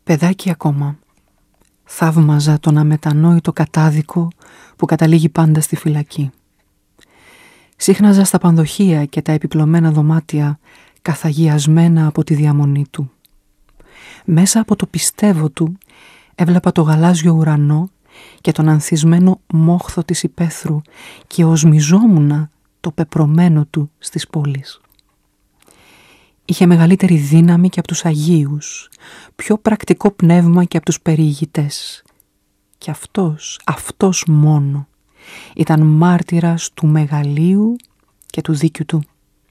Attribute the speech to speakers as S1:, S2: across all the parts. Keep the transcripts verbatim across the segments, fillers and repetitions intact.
S1: Παιδάκι ακόμα, θαύμαζα τον αμετανόητο κατάδικο που καταλήγει πάντα στη φυλακή. Σύχναζα στα πανδοχεία και τα επιπλωμένα δωμάτια καθαγιασμένα από τη διαμονή του. Μέσα από το πιστεύω του έβλεπα το γαλάζιο ουρανό και τον ανθισμένο μόχθο της υπαίθρου και οσμιζόμουνα το πεπρωμένο του στις πόλεις. Είχε μεγαλύτερη δύναμη και από τους Αγίους, πιο πρακτικό πνεύμα και από τους περιηγητές. Και αυτός, αυτός μόνο, ήταν μάρτυρας του μεγαλείου και του δίκιου του.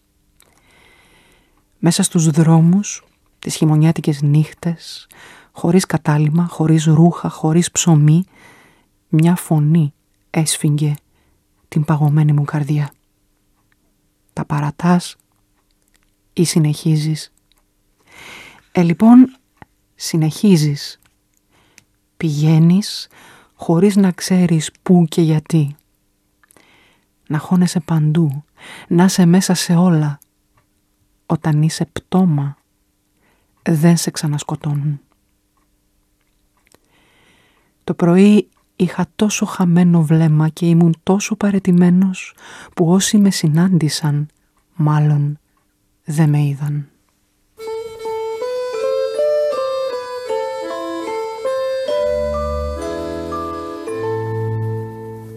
S1: Μέσα στους δρόμους, τις χειμωνιάτικες νύχτες, χωρίς κατάλημα, χωρίς ρούχα, χωρίς ψωμί, μια φωνή έσφιγγε την παγωμένη μου καρδιά. Τα παρατάς ή συνεχίζεις? Ε, λοιπόν, συνεχίζεις. Πηγαίνεις χωρίς να ξέρεις πού και γιατί. Να χώνεσαι παντού, να είσαι μέσα σε όλα. Όταν είσαι πτώμα, δεν σε ξανασκοτώνουν. Το πρωί είχα τόσο χαμένο βλέμμα και ήμουν τόσο παραιτημένος που όσοι με συνάντησαν, μάλλον δεν με είδαν.